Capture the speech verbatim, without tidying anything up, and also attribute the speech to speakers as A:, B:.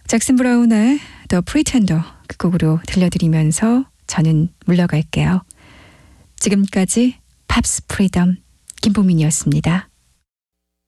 A: 잭슨 브라운의 The Pretender 그 곡으로 들려드리면서 저는 물러갈게요. 지금까지 팝스 프리덤 김보민이었습니다.